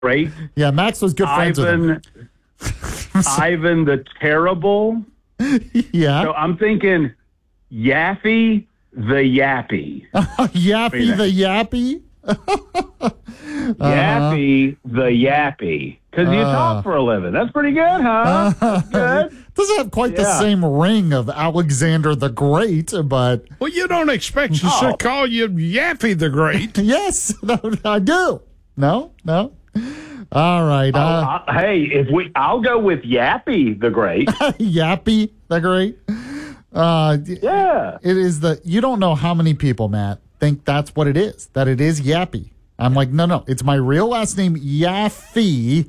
Great. Yeah, Max was good friends with him. Ivan the Terrible. Yeah. So I'm thinking Yaffy the Yappy. Yappy the Yappy? Yappy the Yappy. Because you talk for a living. That's pretty good, huh? That's good. Doesn't have quite the same ring of Alexander the Great, but... Well, you don't expect us to call you Yaffy the Great. Yes, I do. No? All right. Hey, I'll go with Yappy the Great. Yappy the Great? Yeah. It is you don't know how many people, Matt, think that's what it is, that it is Yappy. I'm like, no, it's my real last name, Yaffee,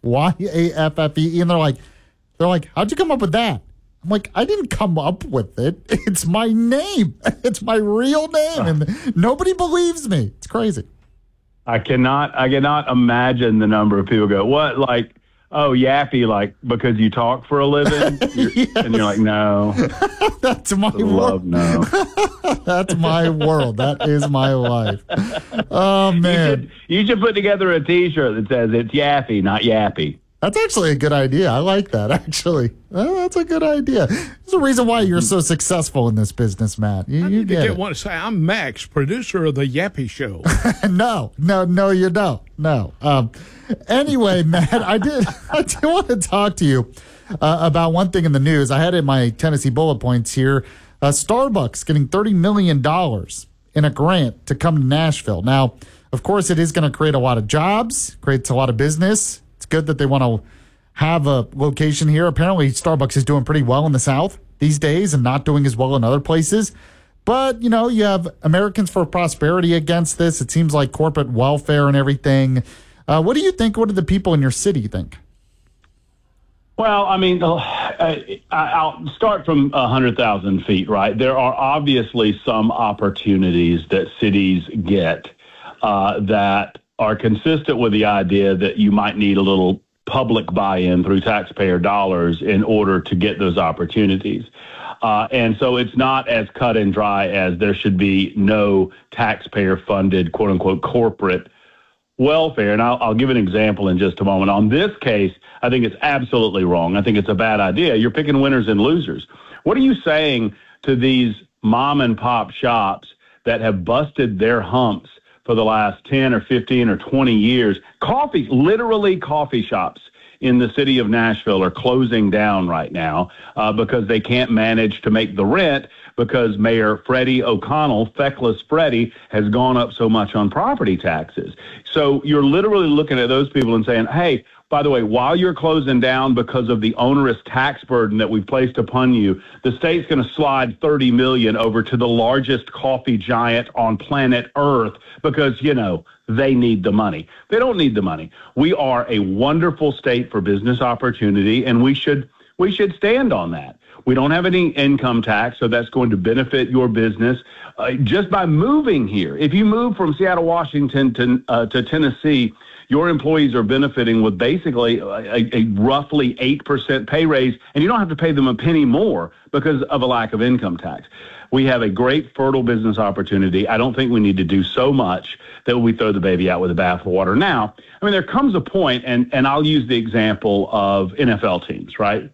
Yaffee. And they're like, how'd you come up with that? I'm like, I didn't come up with it. It's my name. It's my real name. And nobody believes me. It's crazy. I cannot imagine the number of people go, what, like, oh, Yappy, like, because you talk for a living? Yes. And you're like, no. That's my world. No. That's my world. That is my life. Oh, man. You should put together a T-shirt that says it's Yaffy, not Yappy. That's actually a good idea. I like that, actually. That's a good idea. There's a reason why you're so successful in this business, Matt. You get one to say, I'm Max, producer of the Yappy Show. No, you don't. No. Anyway, Matt, I do want to talk to you about one thing in the news. I had in my Tennessee bullet points here. Starbucks getting $30 million in a grant to come to Nashville. Now, of course, it is going to create a lot of jobs, creates a lot of business. It's good that they want to have a location here. Apparently, Starbucks is doing pretty well in the South these days and not doing as well in other places. But, you have Americans for Prosperity against this. It seems like corporate welfare and everything. What do you think? What do the people in your city think? Well, I mean, I'll start from 100,000 feet, right? There are obviously some opportunities that cities get that are consistent with the idea that you might need a little public buy-in through taxpayer dollars in order to get those opportunities. And so it's not as cut and dry as there should be no taxpayer-funded, quote-unquote, corporate welfare. And I'll give an example in just a moment. On this case, I think it's absolutely wrong. I think it's a bad idea. You're picking winners and losers. What are you saying to these mom-and-pop shops that have busted their humps for the last 10 or 15 or 20 years? Literally coffee shops in the city of Nashville are closing down right now because they can't manage to make the rent because Mayor Freddie O'Connell, Feckless Freddie, has gone up so much on property taxes. So you're literally looking at those people and saying, hey, by the way, while you're closing down because of the onerous tax burden that we've placed upon you, the state's going to slide $30 million over to the largest coffee giant on planet Earth because, they need the money. They don't need the money. We are a wonderful state for business opportunity, and we should stand on that. We don't have any income tax, so that's going to benefit your business just by moving here. If you move from Seattle, Washington to Tennessee, your employees are benefiting with basically a roughly 8% pay raise, and you don't have to pay them a penny more because of a lack of income tax. We have a great fertile business opportunity. I don't think we need to do so much that we throw the baby out with the bathwater. Now, I mean, there comes a point, and I'll use the example of NFL teams, right?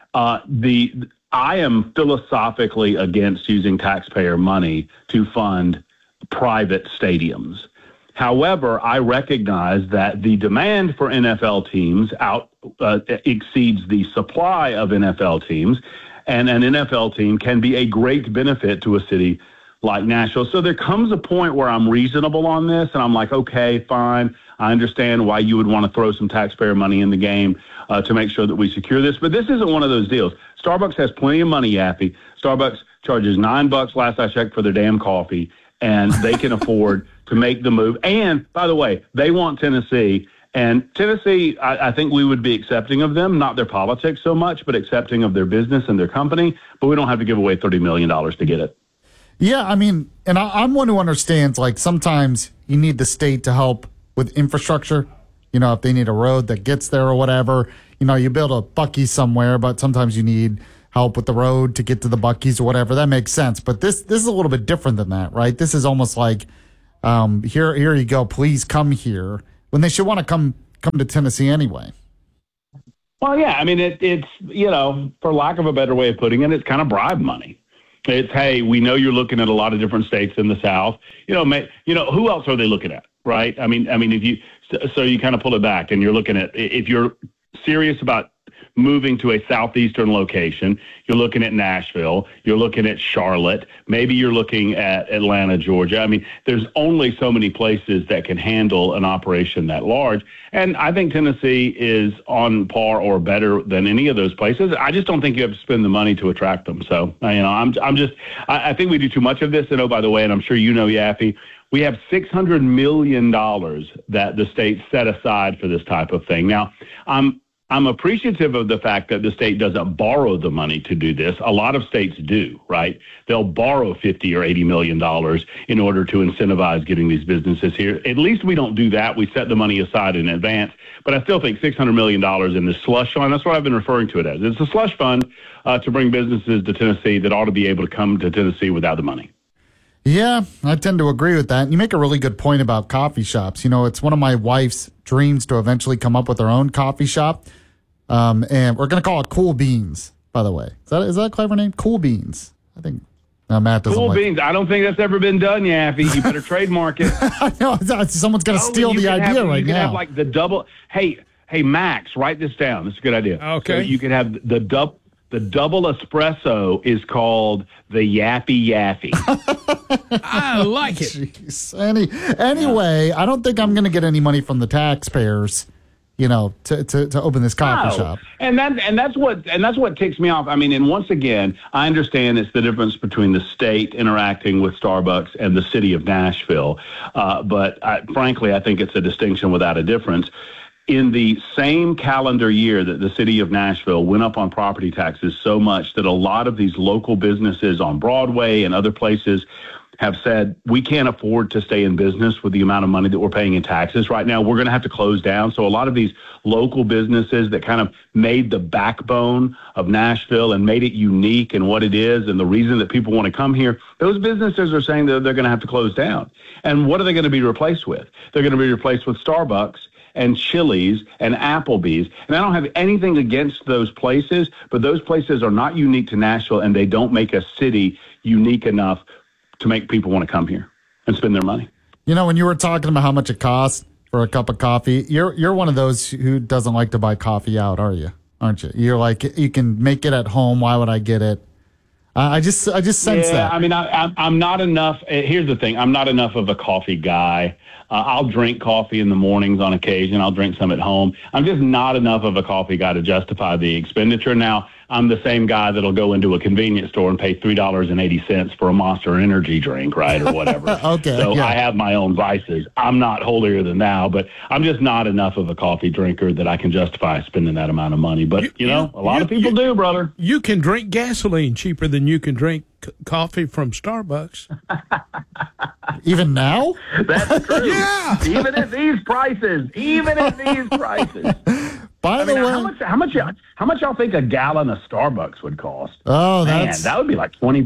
I am philosophically against using taxpayer money to fund private stadiums. However, I recognize that the demand for NFL teams exceeds the supply of NFL teams, and an NFL team can be a great benefit to a city like Nashville. So there comes a point where I'm reasonable on this, and I'm like, okay, fine. I understand why you would want to throw some taxpayer money in the game to make sure that we secure this. But this isn't one of those deals. Starbucks has plenty of money, Yappy. Starbucks charges $9 last I checked for their damn coffee, and they can afford to make the move. And, by the way, they want Tennessee. And Tennessee, I think we would be accepting of them, not their politics so much, but accepting of their business and their company. But we don't have to give away $30 million to get it. Yeah, I mean, and I'm one who understands, like, sometimes you need the state to help with infrastructure. If they need a road that gets there or whatever, you build a Buc-ee's somewhere, but sometimes you need help with the road to get to the Buc-ee's or whatever. That makes sense. But this is a little bit different than that, right? This is almost like, here you go, please come here, when they should want to come come to Tennessee anyway. Well, yeah, I mean, it's, for lack of a better way of putting it, it's kind of bribe money. It's, hey, we know you're looking at a lot of different states in the South. Who else are they looking at, right? I mean, so you kind of pull it back and you're looking at, if you're serious about moving to a southeastern location, you're looking at Nashville, you're looking at Charlotte, maybe you're looking at Atlanta, Georgia. I mean, there's only so many places that can handle an operation that large. And I think Tennessee is on par or better than any of those places. I just don't think you have to spend the money to attract them. So, I think we do too much of this. And, oh, by the way, and I'm sure you know, Yaffe, we have $600 million that the state set aside for this type of thing. Now, I'm appreciative of the fact that the state doesn't borrow the money to do this. A lot of states do, right? They'll borrow $50 or $80 million in order to incentivize getting these businesses here. At least we don't do that. We set the money aside in advance. But I still think $600 million in this slush fund, that's what I've been referring to it as. It's a slush fund to bring businesses to Tennessee that ought to be able to come to Tennessee without the money. Yeah, I tend to agree with that. And you make a really good point about coffee shops. It's one of my wife's dreams to eventually come up with her own coffee shop. And we're going to call it Cool Beans, by the way. Is that a clever name? Cool Beans. I think Matt doesn't Cool Beans. I don't think that's ever been done, Yaffe. You better trademark it. I know. Someone's going to steal the idea right now. You can have like the double. Hey, Max, write this down. This is a good idea. Okay. So you could have the double espresso is called the Yappy Yaffe. I like it. Jeez. Anyway, I don't think I'm going to get any money from the taxpayers, to open this coffee shop. And that's what ticks me off. I mean, and once again, I understand it's the difference between the state interacting with Starbucks and the city of Nashville. But frankly, I think it's a distinction without a difference. In the same calendar year that the city of Nashville went up on property taxes so much that a lot of these local businesses on Broadway and other places have said, we can't afford to stay in business with the amount of money that we're paying in taxes right now. We're going to have to close down. So a lot of these local businesses that kind of made the backbone of Nashville and made it unique and what it is and the reason that people want to come here, those businesses are saying that they're going to have to close down. And what are they going to be replaced with? They're going to be replaced with Starbucks and Chili's and Applebee's. And I don't have anything against those places, but those places are not unique to Nashville, and they don't make a city unique enough to make people want to come here and spend their money. When you were talking about how much it costs for a cup of coffee, you're one of those who doesn't like to buy coffee out, aren't you? You're like, you can make it at home. Why would I get it? I just sense that. I mean, I'm not enough. Here's the thing. I'm not enough of a coffee guy. I'll drink coffee in the mornings on occasion. I'll drink some at home. I'm just not enough of a coffee guy to justify the expenditure. Now, I'm the same guy that'll go into a convenience store and pay $3.80 for a Monster Energy drink, right, or whatever. Okay. So yeah. I have my own vices. I'm not holier than thou, but I'm just not enough of a coffee drinker that I can justify spending that amount of money. But, a lot of people do, brother. You can drink gasoline cheaper than you can drink coffee from Starbucks. Even now? That's true. Yeah. Even at these prices. By the way, how much y'all think a gallon of Starbucks would cost? Oh, man, that would be like $20.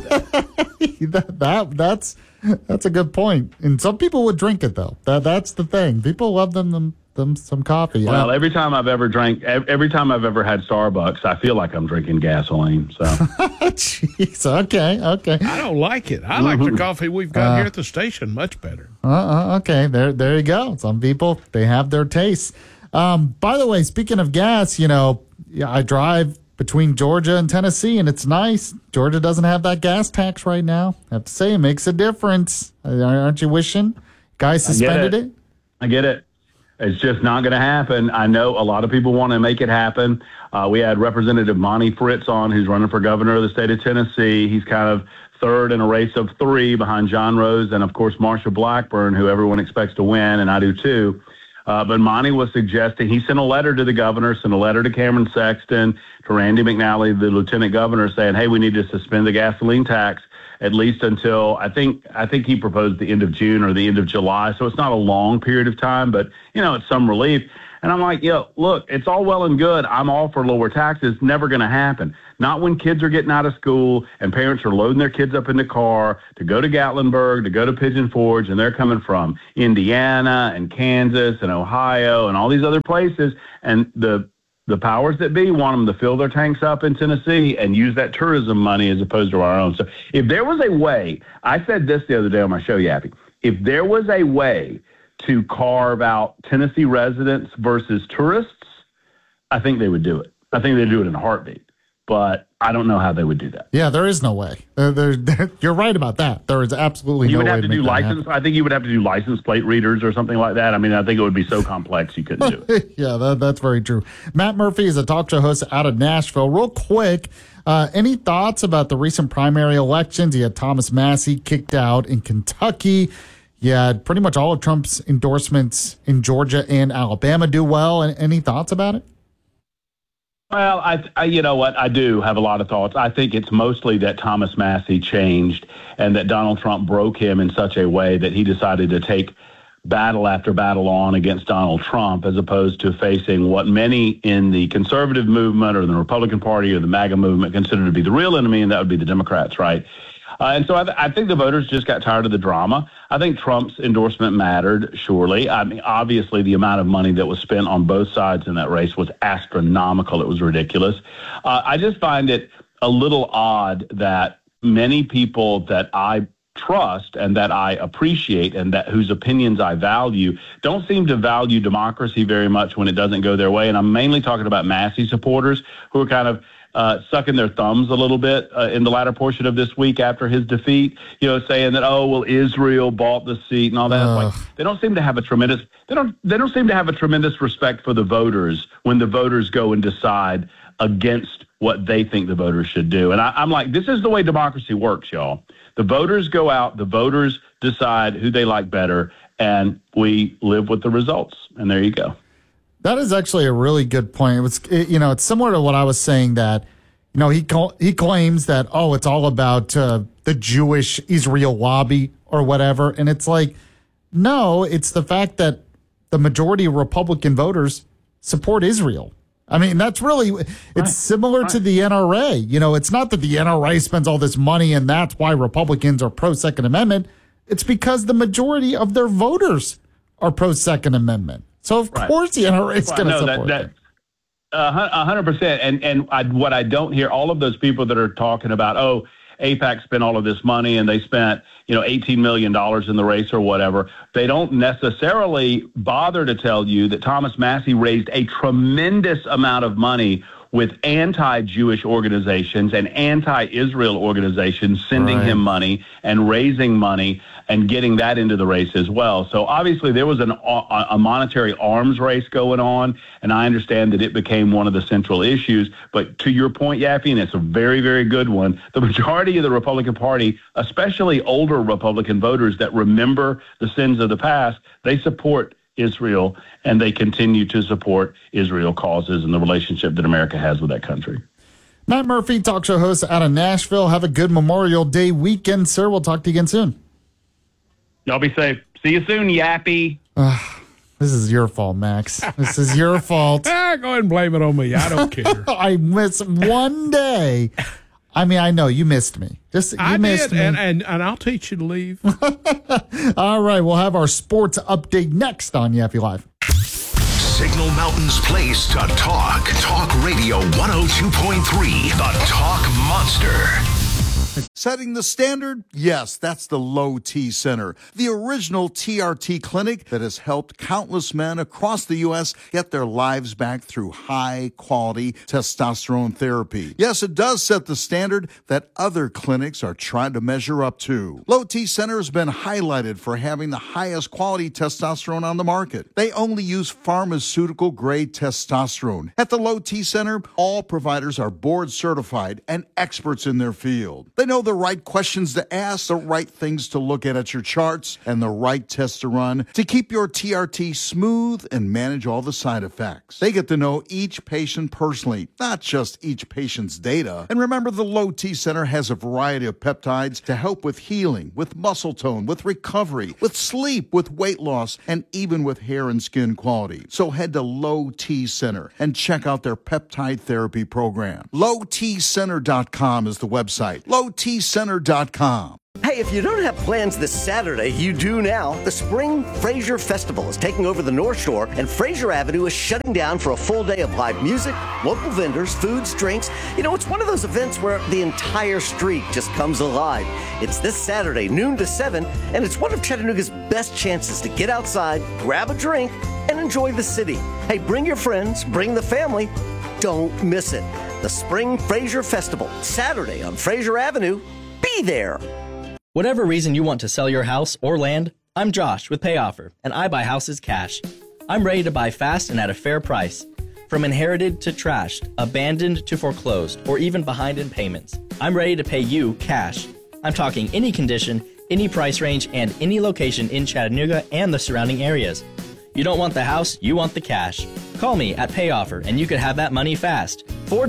That's a good point. And some people would drink it though. That's the thing. People love them some coffee. Well, every time I've ever had Starbucks, I feel like I'm drinking gasoline. So, jeez. Okay. I don't like it. I like the coffee we've got here at the station much better. Okay. There you go. Some people, they have their tastes. By the way, speaking of gas, I drive between Georgia and Tennessee, and it's nice. Georgia doesn't have that gas tax right now. I have to say, it makes a difference. Aren't you wishing guys suspended it? I get it. It's just not going to happen. I know a lot of people want to make it happen. We had Representative Monty Fritz on, who's running for governor of the state of Tennessee. He's kind of third in a race of three behind John Rose and, of course, Marsha Blackburn, who everyone expects to win, and I do too. But Monty was suggesting, he sent a letter to the governor, sent a letter to Cameron Sexton, to Randy McNally, the lieutenant governor, saying, hey, we need to suspend the gasoline tax at least until I think he proposed the end of June or the end of July. So it's not a long period of time, but it's some relief. And I'm like, look, it's all well and good. I'm all for lower taxes. Never going to happen. Not when kids are getting out of school and parents are loading their kids up in the car to go to Gatlinburg, to go to Pigeon Forge, and they're coming from Indiana and Kansas and Ohio and all these other places. And the powers that be want them to fill their tanks up in Tennessee and use that tourism money as opposed to our own. So if there was a way, I said this the other day on my show, Yappy, if there was a way to carve out Tennessee residents versus tourists, I think they would do it. I think they'd do it in a heartbeat. But I don't know how they would do that. Yeah, there is no way. You're right about that. There is absolutely no way. You would have to do license. I think you would have to do license plate readers or something like that. I mean, I think it would be so complex you couldn't do it. Yeah, that's very true. Matt Murphy is a talk show host out of Nashville. Real quick, any thoughts about the recent primary elections? You had Thomas Massie kicked out in Kentucky. You had pretty much all of Trump's endorsements in Georgia and Alabama do well. Any thoughts about it? Well, I you know what? I do have a lot of thoughts. I think it's mostly that Thomas Massie changed and that Donald Trump broke him in such a way that he decided to take battle after battle on against Donald Trump as opposed to facing what many in the conservative movement or the Republican Party or the MAGA movement consider to be the real enemy, and that would be the Democrats, right? And so I think the voters just got tired of the drama. I think Trump's endorsement mattered, surely. I mean, obviously, the amount of money that was spent on both sides in that race was astronomical. It was ridiculous. I just find it a little odd that many people that I trust and that I appreciate and that whose opinions I value don't seem to value democracy very much when it doesn't go their way. And I'm mainly talking about Massie supporters who are kind of sucking their thumbs a little bit in the latter portion of this week after his defeat, saying that, oh, well, Israel bought the seat and all that. Like, they don't seem to have a tremendous respect for the voters when the voters go and decide against what they think the voters should do. And I'm like, this is the way democracy works, y'all. The voters go out, the voters decide who they like better, and we live with the results. And there you go. That is actually a really good point. It's similar to what I was saying that, he claims that, it's all about the Jewish Israel lobby or whatever. And it's like, no, it's the fact that the majority of Republican voters support Israel. I mean, that's really, it's similar to the NRA. It's not that the NRA spends all this money and that's why Republicans are pro-Second Amendment. It's because the majority of their voters are pro-Second Amendment. So, of course, the NRA is going to support that. 100%. And what I don't hear, all of those people that are talking about, AIPAC spent all of this money and they spent, $18 million in the race or whatever, they don't necessarily bother to tell you that Thomas Massie raised a tremendous amount of money with anti-Jewish organizations and anti-Israel organizations sending him money and raising money and getting that into the race as well. So obviously there was a monetary arms race going on, and I understand that it became one of the central issues. But to your point, Yappy, and it's a very, very good one, the majority of the Republican Party, especially older Republican voters that remember the sins of the past, they support Israel, and they continue to support Israel causes and the relationship that America has with that country. Matt Murphy, talk show host out of Nashville. Have a good Memorial Day weekend, sir. We'll talk to you again soon. Y'all be safe. See you soon, Yappy. This is your fault, Max. This is your fault. Go ahead and blame it on me. I don't care. I missed one day. I mean, I know you missed me. You missed me. And I'll teach you to leave. All right, we'll have our sports update next on Yappy Live. Signal Mountain's place to talk. Talk Radio 102.3, the Talk Monster. Setting the standard? Yes, that's the Low T Center, the original TRT clinic that has helped countless men across the U.S. get their lives back through high-quality testosterone therapy. Yes, it does set the standard that other clinics are trying to measure up to. Low T Center has been highlighted for having the highest quality testosterone on the market. They only use pharmaceutical-grade testosterone. At the Low T Center, all providers are board-certified and experts in their field. They know their the right questions to ask, the right things to look at your charts, and the right tests to run to keep your TRT smooth and manage all the side effects. They get to know each patient personally, not just each patient's data. And remember, the Low T Center has a variety of peptides to help with healing, with muscle tone, with recovery, with sleep, with weight loss, and even with hair and skin quality. So head to Low T Center and check out their peptide therapy program. LowTCenter.com is the website. LowTCenter.com. Hey, if you don't have plans this Saturday, you do now. The Spring Fraser Festival is taking over the North Shore, and Fraser Avenue is shutting down for a full day of live music, local vendors, foods, drinks. You know, it's one of those events where the entire street just comes alive. It's this Saturday, noon to 7, and it's one of Chattanooga's best chances to get outside, grab a drink, and enjoy the city. Hey, bring your friends, bring the family. Don't miss it. The Spring Fraser Festival, Saturday on Fraser Avenue. Be there. Whatever reason you want to sell your house or land, I'm Josh with PayOffer, and I buy houses cash. I'm ready to buy fast and at a fair price. From inherited to trashed, abandoned to foreclosed, or even behind in payments, I'm ready to pay you cash. I'm talking any condition, any price range, and any location in Chattanooga and the surrounding areas. You don't want the house, you want the cash. Call me at PayOffer and you could have that money fast.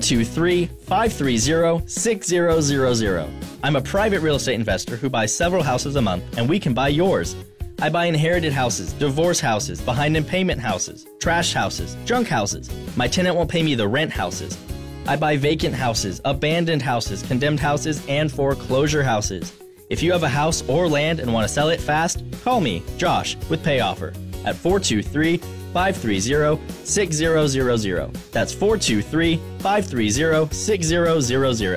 423-530-6000. I'm a private real estate investor who buys several houses a month, and we can buy yours. I buy inherited houses, divorce houses, behind in payment houses, trash houses, junk houses. My tenant won't pay me the rent houses. I buy vacant houses, abandoned houses, condemned houses, and foreclosure houses. If you have a house or land and want to sell it fast, call me, Josh, with PayOffer at 423-530-6000. That's 423-530-6000.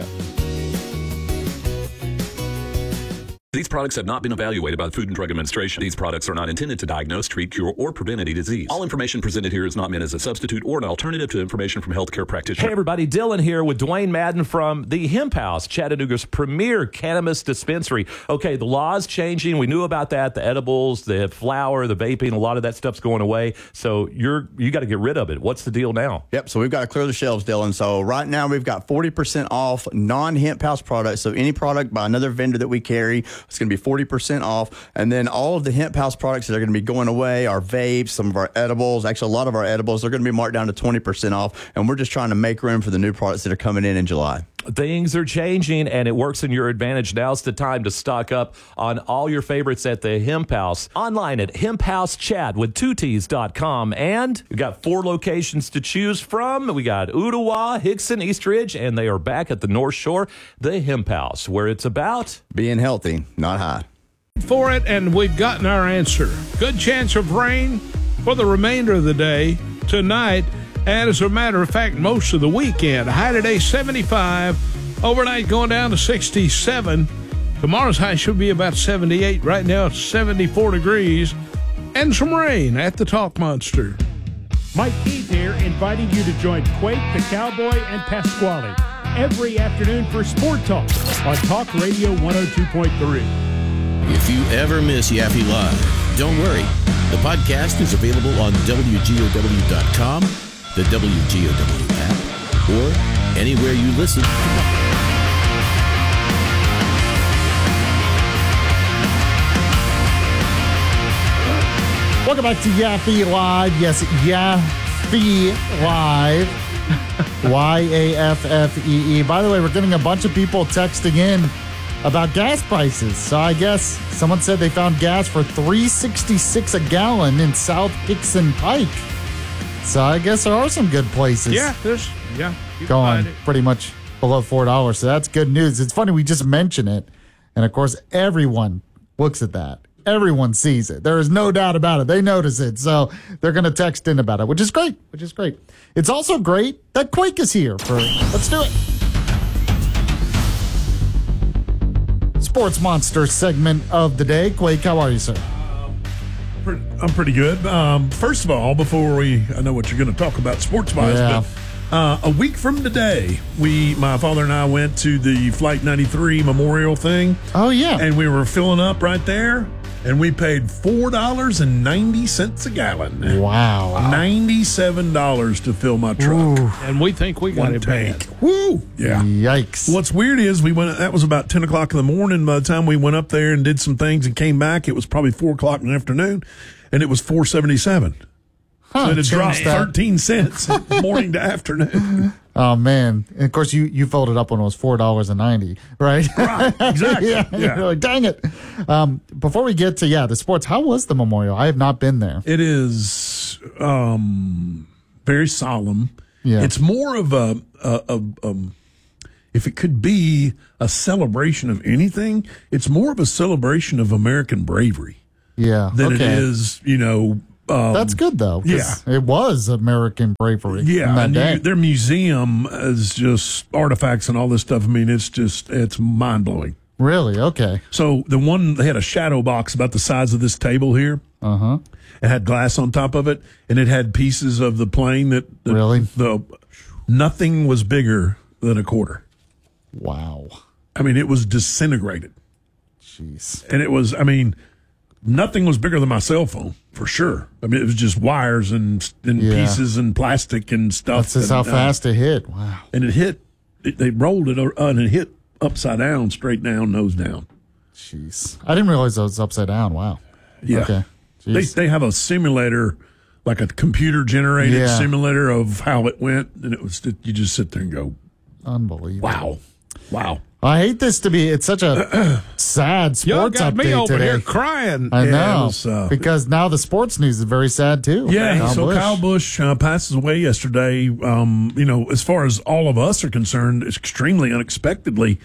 These products have not been evaluated by the Food and Drug Administration. These products are not intended to diagnose, treat, cure, or prevent any disease. All information presented here is not meant as a substitute or an alternative to information from healthcare practitioners. Hey everybody, Dylan here with Dwayne Madden from the Hemp House, Chattanooga's premier cannabis dispensary. Okay, the law's changing. We knew about that. The edibles, the flower, the vaping, a lot of that stuff's going away. So you got to get rid of it. What's the deal now? Yep, so we've got to clear the shelves, Dylan. So right now we've got 40% off non-Hemp House products. So any product by another vendor that we carry, it's going to be 40% off. And then all of the Hemp House products that are going to be going away, our vapes, some of our edibles, actually a lot of our edibles, they're going to be marked down to 20% off. And we're just trying to make room for the new products that are coming in July. Things are changing, and it works in your advantage. Now's the time to stock up on all your favorites at the Hemp House. Online at hemphousechad.com. And we've got 4 locations to choose from. We got Ooltewah, Hickson, East Ridge, and they are back at the North Shore, the Hemp House, where it's about being healthy, not high. For it, and we've gotten our answer. Good chance of rain for the remainder of the day tonight. And as a matter of fact, most of the weekend. High today, 75. Overnight going down to 67. Tomorrow's high should be about 78. Right now, it's 74 degrees. And some rain at the Talk Monster. Mike Keith here, inviting you to join Quake, the Cowboy, and Pasquale every afternoon for Sport Talk on Talk Radio 102.3. If you ever miss Yaffee Live, don't worry. The podcast is available on WGOW.com, the WGOW app, or anywhere you listen. Welcome back to Yaffee Live. Yes, Yaffee Live. Y-A-F-F-E-E. By the way, we're getting a bunch of people texting in about gas prices. So I guess someone said they found gas for $3.66 a gallon in South Hickson Pike. So I guess there are some good places. Yeah, going pretty much below $4. So that's good news. It's funny, we just mention it. And of course, everyone looks at that. Everyone sees it. There is no doubt about it. They notice it. So they're going to text in about it, which is great. It's also great that Quake is here for Let's Do It. Sports Monster segment of the day. Quake, how are you, sir? I'm pretty good. First of all, before I know what you're going to talk about sports-wise, but a week from today, my father and I went to the Flight 93 memorial thing. Oh, yeah. And we were filling up right there. and we paid $4.90 a gallon. Wow. $97 to fill my truck. Ooh. And we think we got One it tank. bad. Woo! Yeah. Yikes. What's weird is that was about 10 o'clock in the morning. By the time we went up there and did some things and came back, it was probably 4 o'clock in the afternoon, and it was $4.77. So it had dropped 13 cents morning to afternoon. Oh, man. And of course, you filled it up when it was $4.90, right? Right, exactly. Yeah. You're like, dang it. Before we get to, the sports, how was the memorial? I have not been there. It is very solemn. Yeah. It's more of a if it could be a celebration of anything, it's more of a celebration of American bravery. Yeah. Than it is, that's good, though. Yeah. It was American bravery. Yeah. In that day. Their museum is just artifacts and all this stuff. I mean, it's mind blowing. Really? Okay. So they had a shadow box about the size of this table here. Uh-huh. It had glass on top of it, and it had pieces of the plane that really? Nothing was bigger than a quarter. Wow. I mean, it was disintegrated. Jeez. And it was, nothing was bigger than my cell phone, for sure. I mean, it was just wires and pieces and plastic and stuff. That's just how fast it hit. Wow. And they rolled it, and it hit upside down, straight down, nose down. Jeez. I didn't realize it was upside down. Wow. Yeah. Okay. They have a simulator, like a computer-generated simulator of how it went, and you just sit there and go, unbelievable. Wow. I hate this to be. It's such a sad sports Y'all got update me over today. here crying. I know, it was, because now the sports news is very sad too. Yeah, Kyle Busch passes away yesterday. As far as all of us are concerned, it's extremely unexpectedly,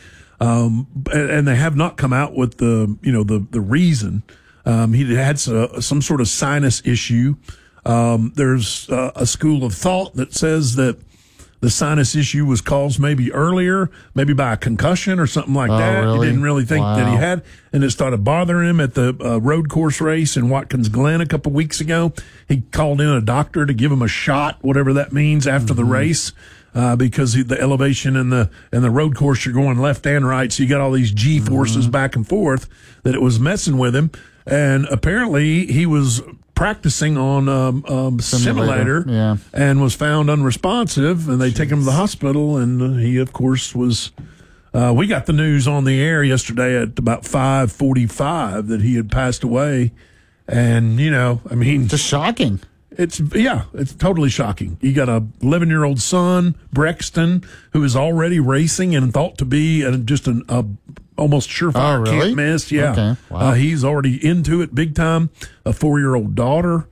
and they have not come out with the reason. He had some sort of sinus issue. There's a school of thought that says that the sinus issue was caused maybe earlier, maybe by a concussion or something like that. Really? He didn't really think that he had, and it started bothering him at the road course race in Watkins Glen a couple weeks ago. He called in a doctor to give him a shot, whatever that means, after the race, because the elevation and the road course, you're going left and right, so you got all these G forces back and forth, that it was messing with him. And apparently he was practicing on simulator and was found unresponsive, and they take him to the hospital, and he, of course, was we got the news on the air yesterday at about 5:45 that he had passed away. And just shocking. It's totally shocking. You got a 11-year-old son, Brexton, who is already racing and thought to be just an almost surefire can't miss. Yeah. Okay. Wow. He's already into it big time. A 4-year-old daughter.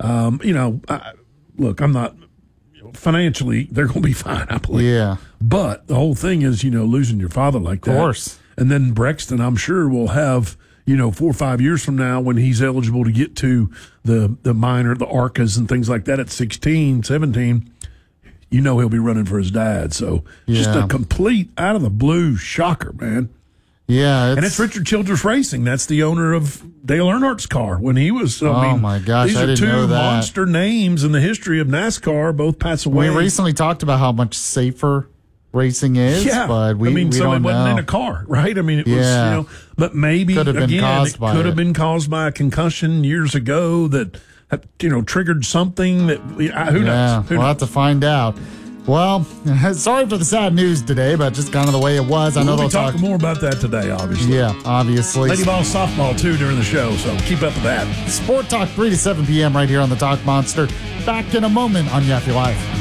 Look, I'm not financially, they're going to be fine, I believe. Yeah. But the whole thing is, losing your father like that. Of course. And then Brexton, I'm sure, will have, 4 or 5 years from now, when he's eligible to get to the minor, the ARCAs and things like that at 16, 17, he'll be running for his dad. So just a complete out of the blue shocker, man. Yeah. And it's Richard Childress Racing. That's the owner of Dale Earnhardt's car when he was. My gosh, these I are didn't know two that. monster names in the history of NASCAR. Both pass away. We recently talked about how much safer racing is, but we it don't wasn't know. in a car, right? I mean, it was, but maybe could have been caused it could have been caused by a concussion years ago that, triggered something that who knows? We'll have to find out. Well, sorry for the sad news today, but just kind of the way it was. I know we'll be they'll talking more about that today, obviously. Yeah, obviously. Lady ball, softball, too, during the show, so keep up with that. Sport Talk, 3 to 7 p.m. right here on the Talk Monster. Back in a moment on Yaffe Live.